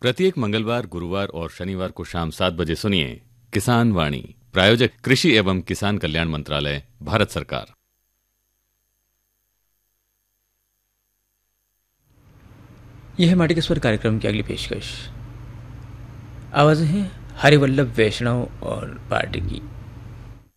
प्रत्येक मंगलवार, गुरुवार और शनिवार को शाम 7 बजे सुनिए किसान वाणी। प्रायोजक कृषि एवं किसान कल्याण मंत्रालय, भारत सरकार। यह है माटी के स्वर कार्यक्रम की अगली पेशकश। आवाज़ें हैं हरिवल्लभ वैष्णव और पार्टी की।